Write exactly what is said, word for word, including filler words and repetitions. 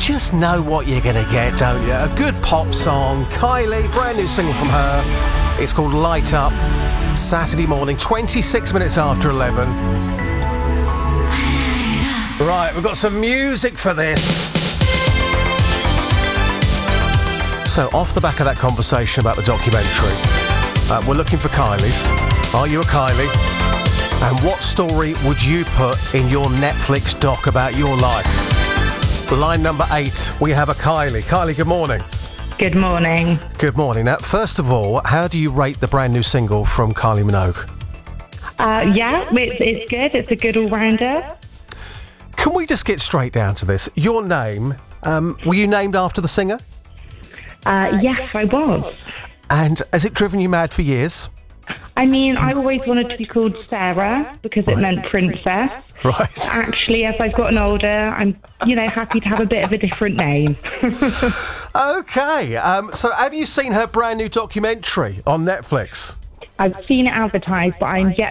just know what you're going to get, don't you? A good pop song. Kylie, brand new single from her. It's called Light Up. Saturday morning, twenty-six minutes after eleven. Right, we've got some music for this. So, off the back of that conversation about the documentary, uh, we're looking for Kylie's. Are you a Kylie? And what story would you put in your Netflix doc about your life? Line number eight, we have a Kylie. Kylie, good morning. Good morning. Good morning. Now, first of all, how do you rate the brand new single from Kylie Minogue? Uh, yeah, it's, it's good. It's a good all-rounder. Can we just get straight down to this? Your name, um, were you named after the singer? Uh, yes, I was. And has it driven you mad for years? I mean, I always wanted to be called Sarah because it Right. meant princess. Right. Actually, as I've gotten older, I'm, you know, happy to have a bit of a different name. Okay. Um, so have you seen her brand new documentary on Netflix? I've seen it advertised, but I'm yet